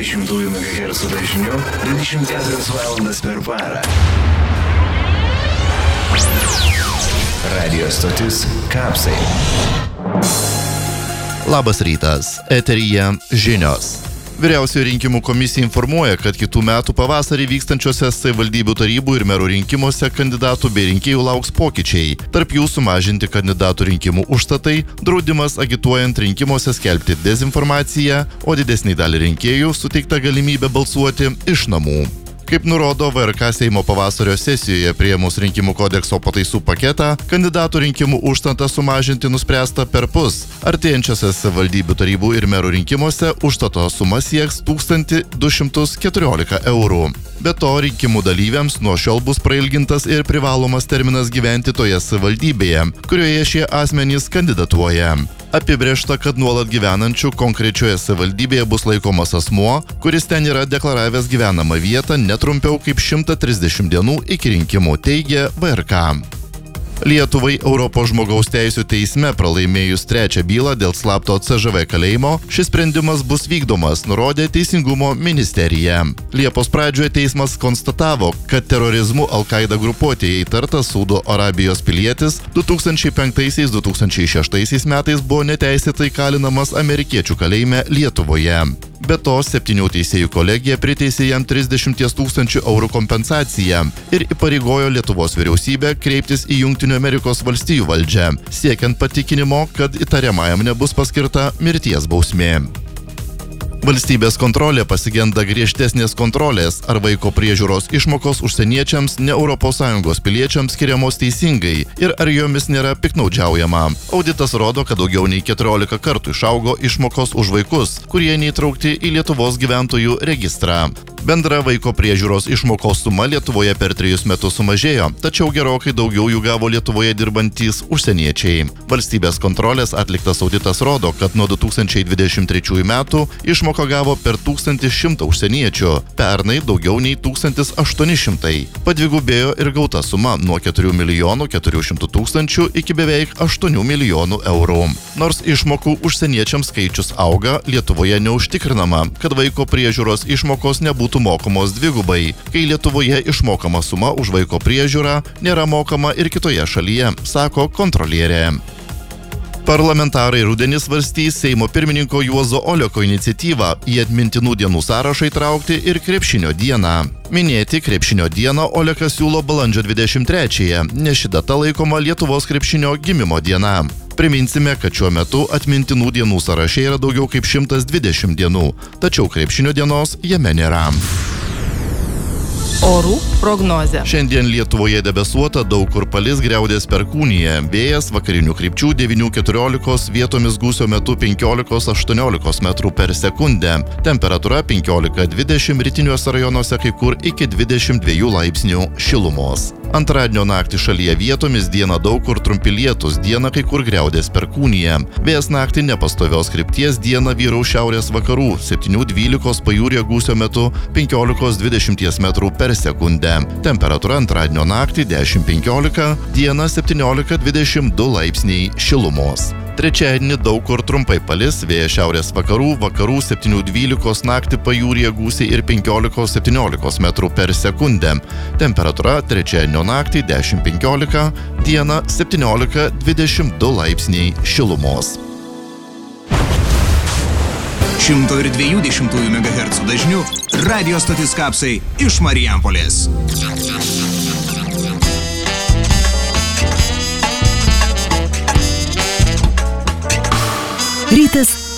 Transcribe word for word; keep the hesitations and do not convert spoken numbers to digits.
dvidešimt megahercų dažniu dvidešimt keturias valandas per parą. Radio stotis Kapsai. Labas rytas, eteryje žinios. Vyriausioji rinkimų komisija informuoja, kad kitų metų pavasarį vykstančiuose savivaldybių tarybų ir merų rinkimuose kandidatų bei rinkėjų lauks pokyčiai. Tarp jų sumažinti kandidatų rinkimų užstatai, draudimas agituojant rinkimuose skelbti dezinformaciją, o didesnį dalį rinkėjų suteikta galimybė balsuoti iš namų. Kaip nurodo V R K Seimo pavasario sesijoje priėmus rinkimų kodekso pataisų paketą, kandidatų rinkimų užstatą sumažinti nuspręsta perpus. Artėjančiose savivaldybių tarybų ir merų rinkimuose užstato suma sieks tūkstantį du šimtus keturiolika eurų. Be to, rinkimų dalyviams nuo šiol bus prailgintas ir privalomas terminas gyventi toje savivaldybėje, kurioje šie asmenys kandidatuoja. Apibrėžta, kad nuolat gyvenančių konkrečioje savivaldybėje bus laikomas asmuo, kuris ten yra deklaravęs gyvenamą vietą netrumpiau kaip šimtą trisdešimt dienų iki rinkimų, teigia V R K. Lietuvai Europos žmogaus teisių teisme pralaimėjus trečią bylą dėl slapto C Ž V kalėjimo, šis sprendimas bus vykdomas, nurodė Teisingumo ministerija. Liepos pradžioje teismas konstatavo, kad terorizmu Al-Qaida grupuotėje įtartas Saudo Arabijos pilietis du tūkstančiai penktaisiais - du tūkstančiai šeštaisiais metais buvo neteisėtai kalinamas amerikiečių kalėjime Lietuvoje. Be to, septynių teisėjų kolegija priteisė jam trisdešimt tūkstančių eurų kompensaciją ir įpareigojo Lietuvos vyriausybę kreiptis į Jungtinių Amerikos valstijų valdžią, siekiant patikinimo, kad įtariamajam nebus paskirta mirties bausmė. Valstybės kontrolė pasigenda griežtesnės kontrolės, ar vaiko priežiūros išmokos užsieniečiams ne Europos Sąjungos piliečiams skiriamos teisingai ir ar jomis nėra piktnaudžiaujama. Auditas rodo, kad daugiau nei keturiolika kartų išaugo išmokos už vaikus, kurie neįtraukti į Lietuvos gyventojų registrą. Bendra vaiko priežiūros išmokos suma Lietuvoje per trejus metus sumažėjo, tačiau gerokai daugiau jų gavo Lietuvoje dirbantys užsieniečiai. Valstybės kontrolės atliktas auditas rodo, kad nuo du tūkstančiai dvidešimt trečiųjų metų išmoką gavo per tūkstantį šimtą užsieniečių, pernai daugiau nei tūkstantis aštuoni šimtai. Padvigubėjo ir gauta suma nuo keturių milijonų keturių šimtų tūkstančių iki beveik aštuonių milijonų eurų. Nors išmokų užsieniečiams skaičius auga, Lietuvoje neužtikrinama, kad vaiko priežiūros išmokos nebūtų mokamos dvigubai, kai Lietuvoje išmokama suma už vaiko priežiūrą nėra mokama ir kitoje šalyje, sako kontrolierė. Parlamentarai rudenį svarstys Seimo pirmininko Juozo Oleko iniciatyvą į atmintinų dienų sąrašą įtraukti ir krepšinio dieną. Minėti krepšinio dieną Olekas siūlo balandžio dvidešimt trečiąją, nes ši data laikoma Lietuvos krepšinio gimimo diena. Priminsime, kad šiuo metu atmintinų dienų sąraše yra daugiau kaip šimtas dvidešimt dienų, tačiau krepšinio dienos jame nėra. Orų prognozė. Šiandien Lietuvoje debesuota, daug kur palis, griaudės perkūnija. Vėjas vakarinių krypčių devynių keturiolikos, vietomis gūsio metu penkiolikos aštuoniolikos metrų per sekundę. Temperatūra penkiolika dvidešimt, rytiniuose rajonuose kai kur iki dvidešimt dviejų laipsnių šilumos. Antradienio naktį šalyje vietomis, dieną daug kur trumpi lietūs, dieną kai kur griaudės perkūnija. Vėjas naktį nepastovios krypties, dieną vyraus šiaurės vakarų, septynių dvylikos pajūryje gūsio metu penkiolikos dvidešimt metrų per sekundę. Temperatūra antradienio naktį dešimt penkiolika, dieną septyniolika dvidešimt du laipsniai šilumos. Trečiadienį daug kur trumpai palis, vėjas šiaurės vakarų, vakarų septynių dvylikos naktį pajūryje gūsiai ir penkiolikos septyniolikos metrų per sekundę. Temperatūra trečiadienio naktį dešimt penkiolika, dieną septyniolika dvidešimt du laipsniai šilumos. šimto dvidešimt megahercų dažniu radio stotis Kapsai iš Marijampolės. Rytas